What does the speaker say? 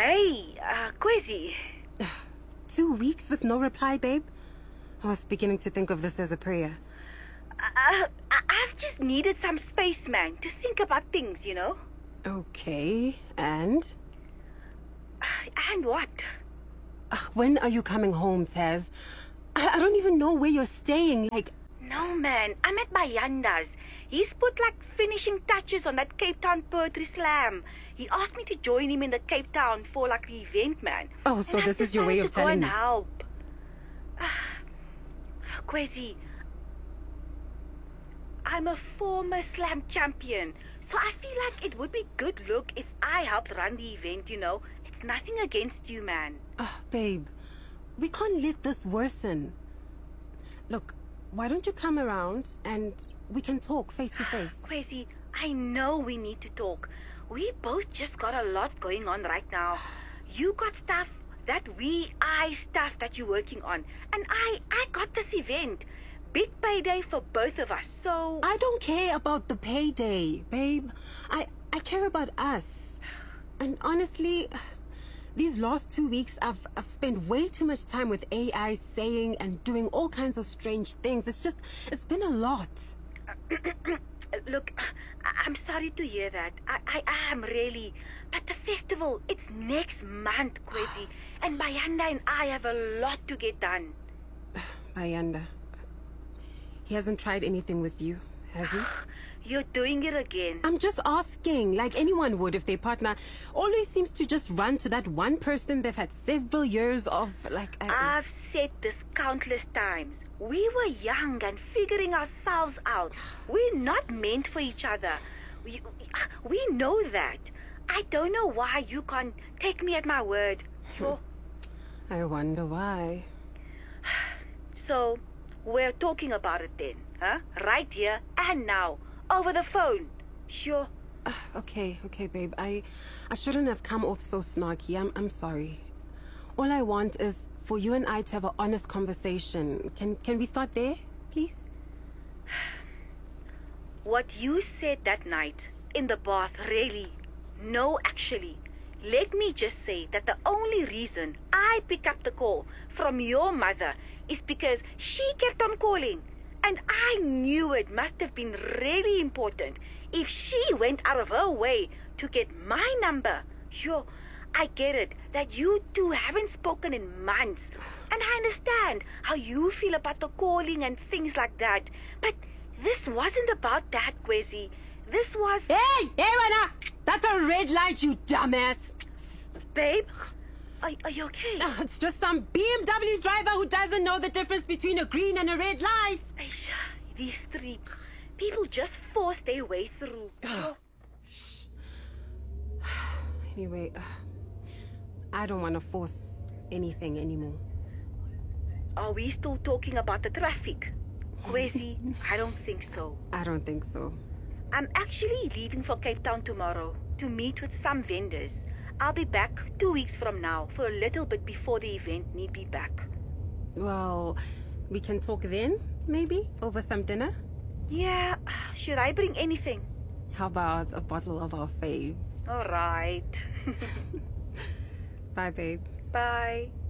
Hey, Kwezi. 2 weeks with no reply, babe? I was beginning to think of this as a prayer. I've just needed some space, man, to think about things, you know? Okay, and? And what? When are you coming home, Taz? I don't even know where you're staying. No, man, I'm at Bayanda's. He's put finishing touches on that Cape Town Poetry Slam. He asked me to join him in the Cape Town for the event, man. Oh, so this is your way of telling me. Help. Kwezi, I'm a former slam champion, so I feel like it would be good look if I helped run the event, you know. It's nothing against you, man. Babe, we can't let this worsen. Look, why don't you come around and we can talk face to face? Kwezi, I know we need to talk. We both just got a lot going on right now. You got stuff stuff that you're working on. And I got this event. Big payday for both of us, so... I don't care about the payday, babe. I care about us. And honestly, these last 2 weeks, I've spent way too much time with AI saying and doing all kinds of strange things. It's been a lot. Look, I'm sorry to hear that. I am really. But the festival, it's next month, Kwezi. And Bayanda and I have a lot to get done. Bayanda. He hasn't tried anything with you, has he? You're doing it again. I'm just asking, like anyone would if their partner always seems to just run to that one person they've had several years of, I've said this countless times. We were young and figuring ourselves out. We're not meant for each other. We know that. I don't know why you can't take me at my word. Sure. I wonder why. So, we're talking about it then, huh? Right here and now. Over the phone. Sure. Okay, babe. I shouldn't have come off so snarky. I'm sorry. All I want is for you and I to have an honest conversation. Can we start there, please? What you said that night in the bath, really? No, actually. Let me just say that the only reason I picked up the call from your mother is because she kept on calling. And I knew it must have been really important if she went out of her way to get my number. Sure, I get it that you two haven't spoken in months. And I understand how you feel about the calling and things like that. But this wasn't about that, Kwezi. This was... Hey, Wana! That's a red light, you dumbass! Babe, are you okay? It's just some BMW driver who doesn't know the difference between a green and a red light. These streets, people just force their way through. Anyway, I don't want to force anything anymore. Are we still talking about the traffic? Kwezi, I don't think so. I don't think so. I'm actually leaving for Cape Town tomorrow to meet with some vendors. I'll be back 2 weeks from now for a little bit before the event need be back. Well, we can talk then, maybe, over some dinner? Yeah, should I bring anything? How about a bottle of our fave? All right. Bye, babe. Bye.